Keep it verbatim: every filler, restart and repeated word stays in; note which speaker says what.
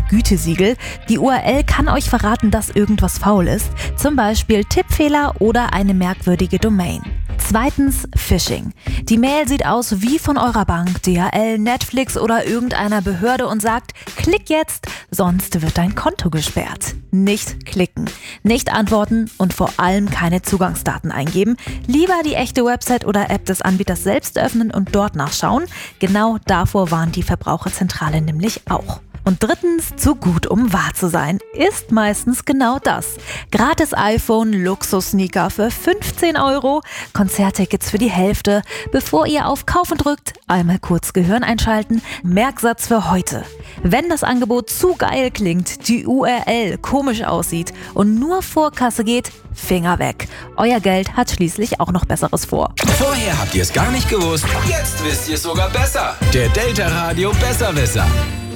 Speaker 1: Gütesiegel. Die U R L kann euch verraten, dass irgendwas faul ist, zum Beispiel Tippfehler oder eine merkwürdige Domain. Zweitens, Phishing. Die Mail sieht aus wie von eurer Bank, D H L, Netflix oder irgendeiner Behörde und sagt, klick jetzt, sonst wird dein Konto gesperrt. Nicht klicken, nicht antworten und vor allem keine Zugangsdaten eingeben. Lieber die echte Website oder App des Anbieters selbst öffnen und dort nachschauen. Genau davor warnt die Verbraucherzentrale nämlich auch. Und drittens, zu gut um wahr zu sein, ist meistens genau das. Gratis iPhone, Luxus-Sneaker für fünfzehn Euro, Konzerttickets für die Hälfte. Bevor ihr auf Kaufen drückt, einmal kurz Gehirn einschalten. Merksatz für heute. Wenn das Angebot zu geil klingt, die U R L komisch aussieht und nur vor Kasse geht, Finger weg. Euer Geld hat schließlich auch noch Besseres vor.
Speaker 2: Vorher habt ihr es gar nicht gewusst, jetzt wisst ihr es sogar besser. Der Delta Radio Besserwisser.